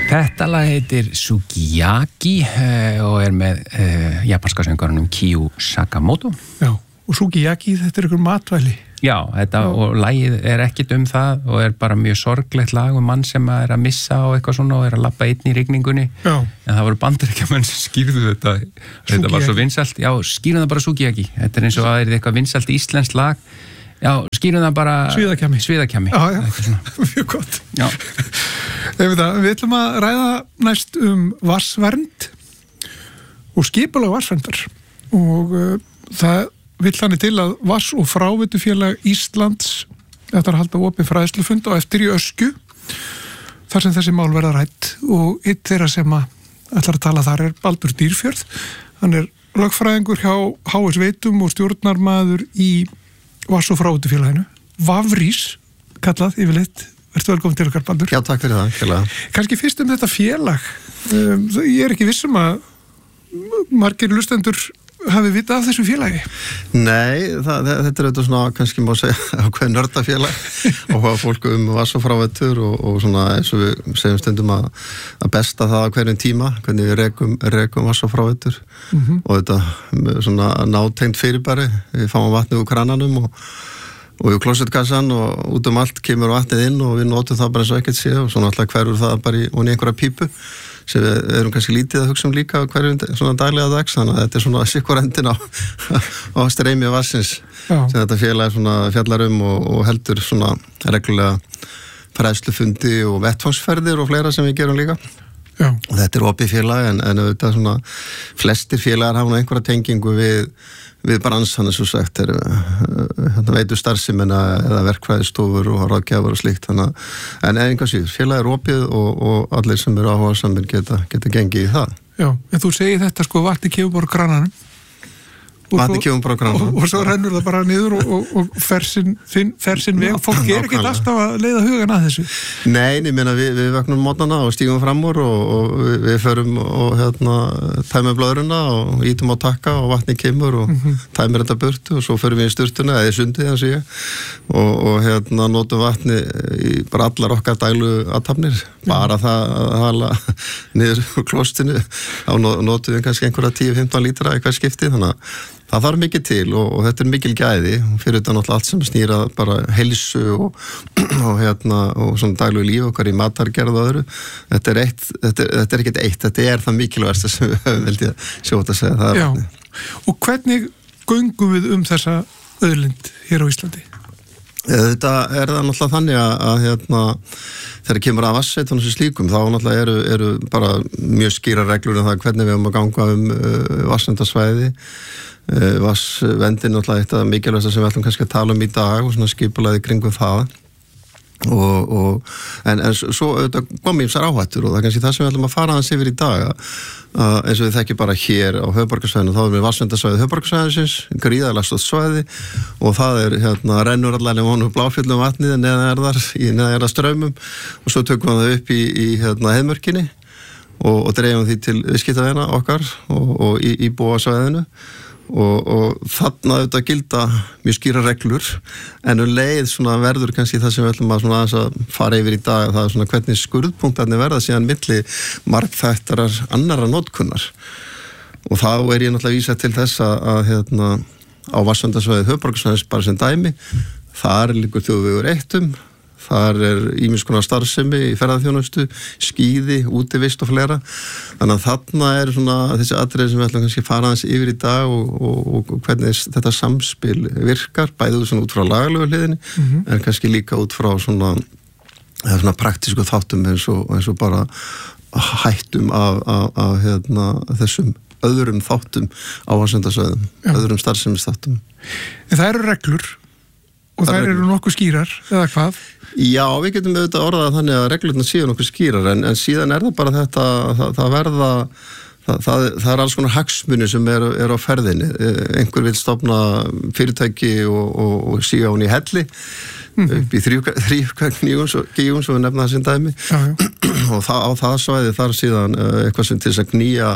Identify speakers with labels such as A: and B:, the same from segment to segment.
A: Þetta lag heitir Sukiyaki og með japanska söngvarunum Kyu Sakamoto.
B: Já, og Sukiyaki, þetta ykkur matvæli.
A: Já, þetta og lagið ekkit það og bara mjög sorglegt lag mann sem að missa og eitthvað svona og að labba einn í rigningunni.
B: Já.
A: En það voru bandaríkjamenn sem skýrðu þetta. Þetta var svo vinsælt. Já, skýrðu það bara Sukiyaki. Þetta eins og að það eitthvað vinsælt íslenskt lag. Já, skýrðu það bara Sviðakjami.
B: Já, mjög gott.
A: Já.
B: Við ætlum að ræða næst vatnsvernd og skipulag vatnsverndar og það vill þannig til að Vatns- og fráveitufélag Íslands þetta halda opið fræðslufund á eftir í Öskju þar sem þessi mál verða rædd og einn þeirra sem ætlar að tala þar Baldur Dýrfjörð. Hann lögfræðingur hjá HS Veitum og stjórnarmaður í Vatns- og fráveitufélaginu. Vafrís kallað yfirleitt. Vertu velkomin til okkar, Baldur.
C: Já, takk fyrir það. Kjærlega.
B: Kannski fyrst þetta félag. Ég ekki viss að margir hlustendur hafi vitað af þessu félagi.
C: Nei, þetta auðvitað svona, kannski má segja, ákveð nördafélag og hvað fólk Vatns- og fráveitur og svona eins og við segjum stundum að besta það á hverjum tíma, hvernig við rekum Vatns- og fráveitur og þetta svona nátengt fyrirbæri, við fáum vatnið úr krananum og við klósettkassan og út allt kemur vatnið inn og við notum það bara eins og ekkert sé og svona alltaf hverfur það bara í einhverja pípu sem við erum kannski lítið að hugsa líka hverjum svona daglega dags, þannig að þetta svona sikkur endin á streymi vatnsins sem þetta félag svona fjallar og heldur svona reglulega fræðslufundi og vettvangsferðir og fleira sem við gerum líka.
B: Já.
C: Og þetta opið félag en auðvitað svona flestir félagar hafa einhverja tengingu við bransan eins og sagt veitur starfsemina eða verkfræðistofur og ráðgjafar og slíkt en einhvað síður, félag opið og allir sem eru áhugasamir geta gengið í það.
B: Já, en þú segir þetta vatni kemur bara grananum og svo rennur það bara niður og fer sinn veg. Fólk ekkert alltaf að leiða hugan að þessu.
C: Nei, ég meina við vöknum mótnana og stígum fram úr og við förum og tæmum blöðruna og ítum á takka og vatni kemur og tæmur þetta burtu og svo förum við í sturtuna eða í sundið eins og ég og notum vatni í bara allar okkar dælu athafnir. Bara það að hala niður úr klostinu þá notum við kannski einhverja 10-15 lítra í hver skipti, þannig að það þarf mikið til og þetta mikil gæði fyrir þetta náttúrulega allt sem snýra bara heilsu og svona daglu líf okkar í matargerð og öðru. Þetta er ekkert eitt, þetta það mikilvægasta sem við höfum veldi að sjóta að segja.
B: Já, og hvernig göngum við þessa auðlind hér á Íslandi?
C: Þetta það náttúrulega þannig að þegar kemur að vatnsveitunum sem slíkum þá náttúrulega eru bara mjög skýra reglur það hvernig við höfum að ganga vatnsverndarsvæði. Vatnsverndin náttúrulega eitt af mikilvægasta sem við ætlum kannski að tala í dag og svona skipulagið kringum það en svo kom ýmsar áhættur og það er kannski það sem við ætlum að fara aðeins yfir í dag eins og við þekkjum bara hér á höfuðborgarsvæðinu, þá við vatnsverndarsvæði höfuðborgarsvæðisins, gríðarlega stórt svæði og það rennur allan í Bláfjöllum vatnið neðan straumum og svo tökum við það upp í heiðmörkinni og dreifum því til viðskiptavina okkar og í búasvæðinu og þarna auðvitað gilda mjög skýra reglur en leið svona verður kannski það sem við ætlum að fara yfir í dag, það svona hvernig skurðpunktarnir verða síðan milli margþættarar annarra notkunnar og þá ég náttúrulega vísað til þess að á vatnsverndarsvæði höfuðborgarsvæðis bara sem dæmi, þar liggur þjóðvegur 1 þar ýmiss konar starfsemi í ferðaþjónustu, skíði, útivist og fleira. Þannig að þarna svona þessi atriði sem við ætlum kannski að fara aðeins yfir í dag og hvernig þetta samspil virkar, bæði út frá lagalegu hliðinni, en kannski líka út frá svona praktísku þáttum eins og bara hættum af þessum öðrum þáttum á vatnsverndarsvæðum, öðrum starfsemisþáttum.
B: En það eru reglur og þær eru nokkuð skýrar, eða hvað?
C: Já, við getum auðvitað orðað þannig að reglurnar séu nokkuð skýrar, en síðan það bara þetta, það alls konar hagsmunir sem eru á ferðinni. Einhver vil stofna fyrirtæki og síga hún í helli, upp í þrýfgígum, svo við nefna það sem dæmi. og á það svæði þar síðan eitthvað sem til þess að knýja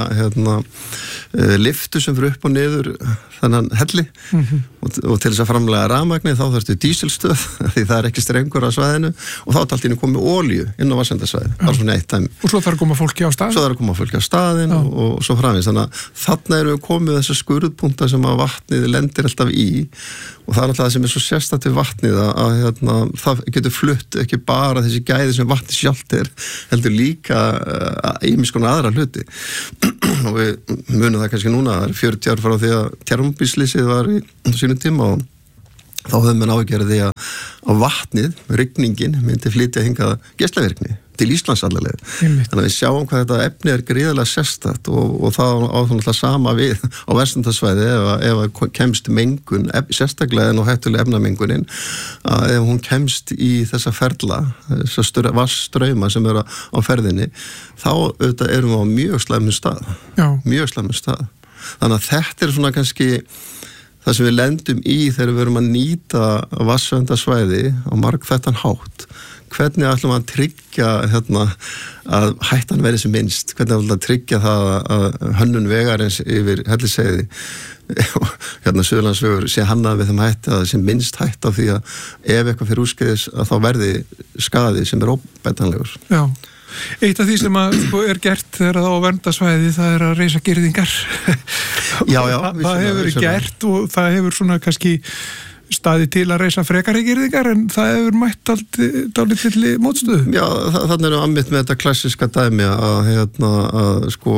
C: lyftu sem fyrir upp og niður þennan helli og til þess að framlega rafmagni þá þurftu dísilstöð því það ekki strengur á svæðinu og þá er allt inn komið olíu inn á vatnsverndarsvæði, bara svona eitt dæmi.
B: Og svo þarf að koma fólki á staðinn?
C: Og svo framvegis, þannig að þarna erum við komið þessar skurðpunta sem að vatnið lendir alltaf í og það er alltaf það sem er svo sérstakt við vatnið að það getur flutt ekki bara þessi gæði sem vatnið sjálft heldur líka ýmis konar aðra hluti og við munum það kannski núna, það er 40 ár frá því að Tjernobyl-slysið var í sínum tíma og þá höfum við ágjörði því að vatnið, rigningin, myndi flytja hingað geislavirkni til Íslands allavega. Þannig að við sjáum hvað þetta efni er gríðarlega sérstakt og það á náttúrulega sama við á verndarsvæði ef kemst mengun, sérstaklega en á hættulega efnamengunin, að ef hún kemst í þessa ferla, þessa vatnsstrauma sem eru á ferðinni, þá auðvitað erum við á mjög slæmum stað.
B: Já.
C: Mjög slæmum stað. Þannig að þetta er svona kannski það sem við lendum í þegar við verum að nýta vatnsverndarsvæði á margþættan hátt. Hvernig ætlum við að tryggja að hættan verði sem minnst? Hvernig ætlum við að tryggja það að hönnun vegarins yfir Hellisheiði Suðurlandsvegur sé hannað við þeim hætti að það sé minnst hætt af því að ef eitthvað fyrir úrskeiðis að þá verði skaði sem er óbætanlegur.
B: Já. Eitt af því sem er gert þegar það á verndarsvæði það er að reisa girðingar.
C: Já.
B: Það hefur verið gert og það hefur svona kannski staði til að reisa frekari girðingar en það hefur mætt dálítilli mótstöðu. Já,
C: þannig erum við ammitt með þetta klassiska dæmi að sko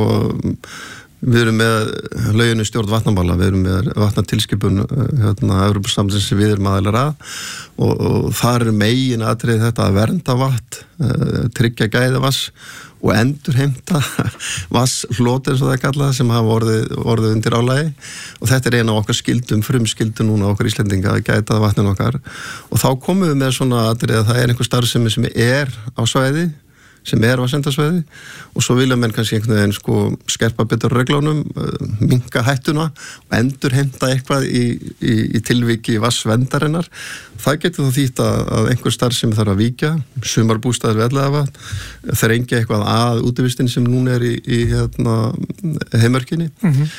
C: við erum með löginu stjórn vatnamála, við erum með vatnatilskipun Evrópusambandsins sem við erum aðilar að og þar er megin atriði þetta að vernda vatn, tryggja gæði vatns og endurheimta vatnsfloti eins og það er kallað sem hafa orðið undir álagi og þetta er eina af okkar frumskildum núna okkar Íslendinga að gæta vatnin okkar og þá komum við með svona atriði að það er einhver starfsemi sem er á svæði sem er vatnsverndarsvæði og svo vilja menn kannski einhvern veginn sko skerpa betur reglunum, minnka hættuna og endurheimta eitthvað í tilviki vatnsverndarinnar. Það getur þá þýtt að einhver starfsemi þarf að víkja, sumarbústaðir við Elliðavatn, þrengja eitthvað að útivistin sem núna er í heimörkinni,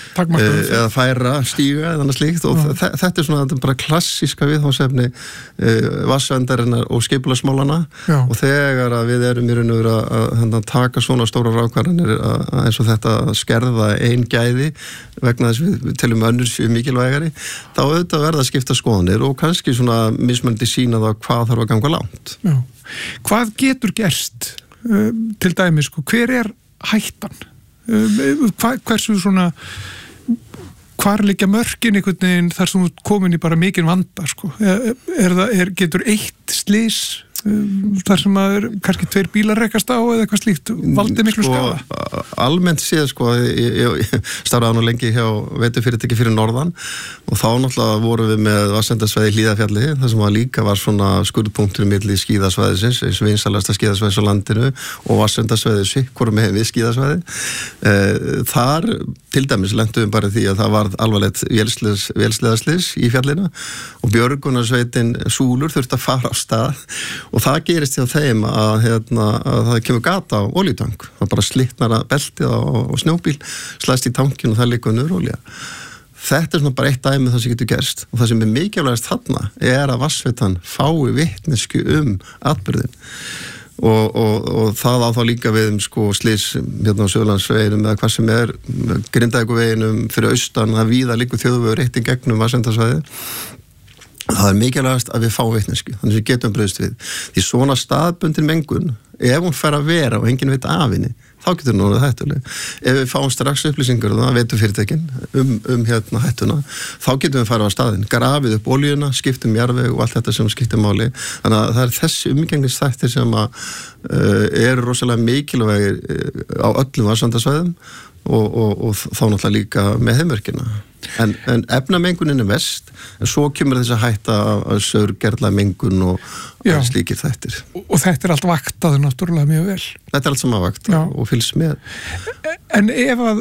C: eða færa stíga eða annað slíkt og þetta er svona bara klassíska viðfangsefni vatnsverndarinnar og skipulagsmálana og þegar að við erum í raun og veru að taka svona stóra rákvarðanir eins og þetta skerða ein gæði vegna þess við telum önnur séu mikilvægari, þá auðvitað verða að skipta skoðanir og kannski svona mismunandi sína það hvað þarf að ganga langt.
B: Já. Hvað getur gerst til dæmis, hver er hættan? Hversu svona hvar liggja mörkin einhvern veginn þar sem þú komin í bara mikinn vanda getur eitt slys þar sem að kannski 2 bílar rekast á eða eitthvað slíkt valdið miklu skaða?
C: Almennt séð ég starfaði nú lengi hjá veitufyrirtæki fyrir norðan og þá náttúrulega vorum við með vatnsverndarsvæði Hlíðarfjalli þar sem líka var svona skurðpunktur milli skíðasvæðisins, eins og vinsalasta skíðasvæðis á landinu og vatnsverndarsvæði hvorum með við skíðasvæði. Þar til dæmis lentum við bara því að það var alvarlegt vélsleðaslys í fjallinu og björgunarsveitin Súlur þurfti að fara á stað og það gerist hjá þeim að það kemur gata á olíutank, það bara slitnar að beltið á snjóbíl, slæst í tankin og það liggur niður olía. Þetta er svona bara eitt dæmi það sem getur gerst og það sem er mikilvægast þarna er að vatnsveitan fái vitneskju atburðin og það á þá líka við slys á Suðurlandsveginum eða hvað sem er, Grindavíkurveginum fyrir austan, það víða liggur þjóðvegur eitt í gegnum vatnsverndarsvæði. Það er mikilvægast að við fáum vitneskju, þannig að við getum brugðist við. Því svona staðbundin mengun, ef hún fer að vera og enginn veit af henni, þá getur hún orðið hættuleg. Ef við fáum strax upplýsingar það veitum fyrirtækin hættuna, þá getum við farið á staðinn, grafið upp olíuna, skiptum jarðveg og allt þetta sem skiptir máli. Þannig að það er þessi umgengnisþættir sem eru rosalega mikilvægir á öllum vatnsverndarsvæðum og þá náttúrulega líka með heimörkina. En efnamengunin er verst, en svo kemur þess að hætta að saurgerla mengun og slíkir þættir. Og
B: þetta er allt vaktaður náttúrulega mjög vel.
C: Þetta er allt saman vaktað og fylgst með.
B: En ef að,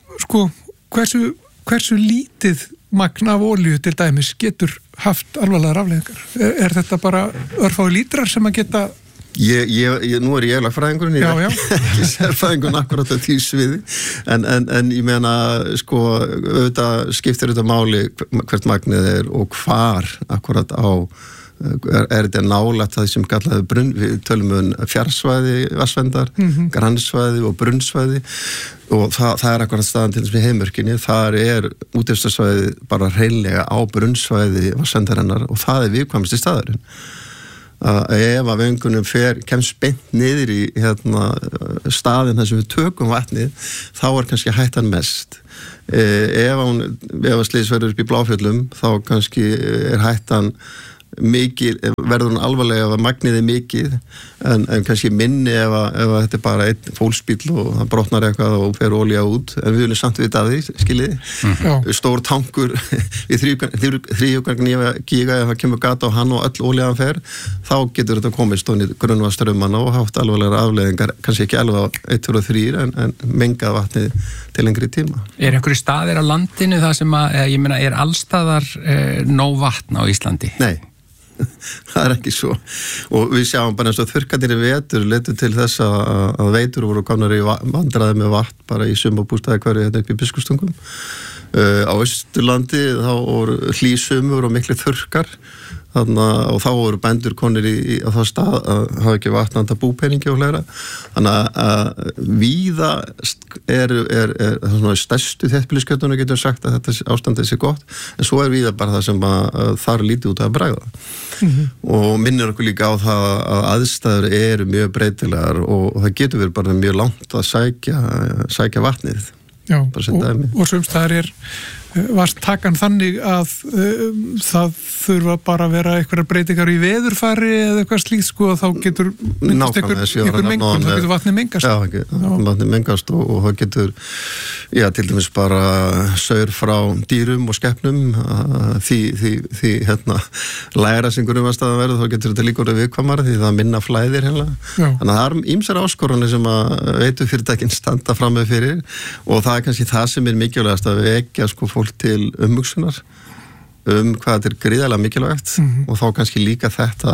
B: hversu lítið magn af olíu til dæmis getur haft alvarlegar afleiðingar? Er þetta bara örfáir lítrar sem að geta
C: Nú ég lagfræðingurinn, ég ekki sérfræðingurinn akkurat á því sviði, en ég meina, sko, auðvitað skiptir þetta máli hvert magnið og hvar akkurat á, þetta nálægt það sem kallaði við tölum fjarsvæði, vatnsverndar, grannsvæði og brunnsvæði og það akkurat staðan til þess með heimörkinni, þar útivistarsvæði bara hreinlega á brunnsvæði vatnsverndarinnar og það viðkvæmasti staðurinn. Ef að vöngunum kemst beint niður í staðin þar sem við tökum vatnið, þá kannski hættan mest. Ef að slys verður upp í Bláfjöllum, þá kannski hættan mikil, verður hún alvarlega ef að magnið mikið, en kannski minni ef að þetta bara einn fólksbíll og það brotnar eitthvað og fer olía út, en við viljum samt vita af því, skiljiði. Stór tankur í 3,9 giga, ef það kemur gata á hann og öll olíaðan fer, þá getur þetta komist onni grunnvatnsströmmana og haft alvarlegar afleiðingar, kannski ekki alveg á 1, 2 og 3, en mengað vatnið til lengri tíma.
A: Einhverju staðir á landinu það sem að, ég meina, allstaðar nóg vatn á Íslandi?
C: Nei. Það ekki svo og við sjáum bara eins og þurrkanir í vetur leiddu til þess að veitur voru komnar í vandræði með vatn bara í sumarbústaði hverju upp í Biskupstungum á Austurlandi þá voru hlýsumur og miklu þurrkar og þá voru bændur konir á það stað að hafa ekki vatnanda búpeningi og fleira þannig að víða svona stærstu þéttbýliskjörnunum getum sagt að þetta ástandið sé gott en svo víða bara það sem þar lítið út að bregða og minnir okkur líka á það að aðstæður eru mjög breytilegar og það getur verið bara mjög langt að sækja vatnið.
B: Já, og sumstaðar varst takan þannig að það þurfa bara að vera eitthvað breytingar í veðurfari eða eitthvað slíkt sko að þá getur einhver mengun, þá getur vatnið mengast.
C: Já, vatnið mengast og það getur, til dæmis bara saur frá dýrum og skepnum því læra sem grunnvastaðan verður, þá getur þetta líka orðið viðkvæmara því það minna flæðir hérna. Þannig að það eru ýmsar áskorunir sem að veitufyrirtækin standa fram með fyrir og það kannski það sem mikilvægast að vekja sko fólk til umhugsunar hvað þetta gríðarlega mikilvægt og þá kannski líka þetta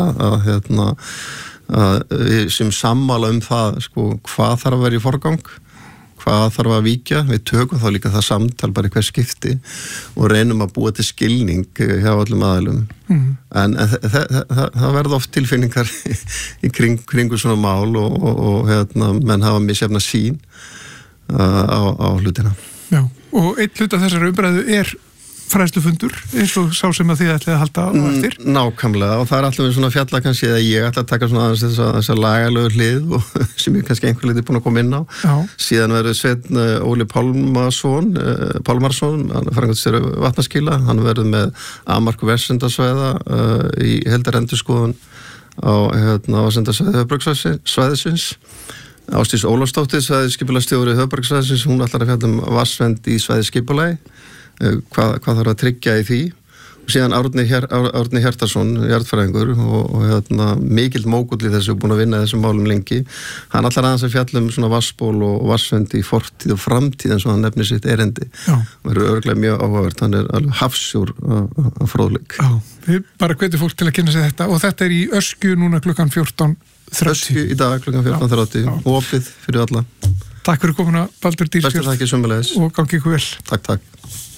C: að við sem sammála það sko, hvað þarf að vera í forgang hvað þarf að víkja, við tökum þá líka það samtal bara í hver skipti og reynum að búa til skilning hjá öllum aðilum en það verða oft tilfinningar í kringu svona mál og menn hafa misjafna sýn á hlutina.
B: Já, og einn hlut af þessari umræðu fræðslufundur eins og sá sem að þið ætlið að halda á eftir.
C: Nákvæmlega og það alltaf svona fjalla kannski eða ég ætla að taka svona þessa lagalegu hlið og sem ég kannski einhver liti búin að koma inn á. Já. Síðan verður Sveinn Óli Pálmarsson, framkvæmdastjóri vatnaskila, hann verður með afmark verndarsvæða í heildarendurskoðun á vatnsverndarsvæði höfuðborgarsvæðisins. Ásdís Ólafsdóttir, svæðisskipulagsstjóri höfuðborgarsvæðisins, hún ætlar að fjalla vatnsvernd í svæðisskipulagi, hvað þarf að tryggja í því og síðan Árni Hjartarson, jarðfræðingur og mikill mógull í þessu, búin að vinna þessum málum lengi. Hann ætlar aðeins að fjalla svona vatnsból og vatnsvernd í fortíð og framtíð eins og hann nefnir sitt erindi. Það verður örugglega mjög áhugavert, hann alveg hafsjór af fróðleik.
B: Já, við bara hvetjum fólk til að kynna sig þetta og þetta í Öskju núna klukkan 14:30.
C: Öskju í dag klukkan 14:30 opið fyrir alla.
B: Takk fyrir komuna Baldur Dýrskjöld
C: og
B: gangi ykkur vel.
C: Takk